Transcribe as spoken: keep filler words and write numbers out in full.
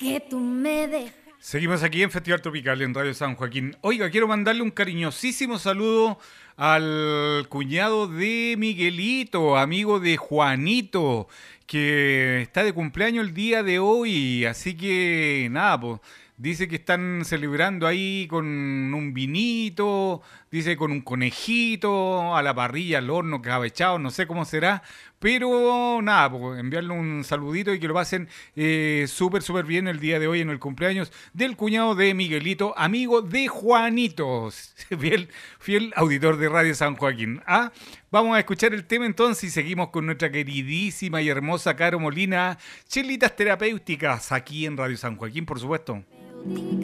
que tú me dejas. Seguimos aquí en Festival Tropical en Radio San Joaquín. Oiga, quiero mandarle un cariñosísimo saludo al cuñado de Miguelito, amigo de Juanito, que está de cumpleaños el día de hoy. Así que nada, pues dice que están celebrando ahí con un vinito, dice con un conejito, a la parrilla, al horno, cabechado, no sé cómo será. Pero nada, pues enviarle un saludito y que lo pasen eh, súper, súper bien el día de hoy en el cumpleaños del cuñado de Miguelito, amigo de Juanito, fiel, fiel auditor de Radio San Joaquín. ¿Ah? Vamos a escuchar el tema entonces y seguimos con nuestra queridísima y hermosa Caro Molina, Chelitas Terapéuticas, aquí en Radio San Joaquín, por supuesto.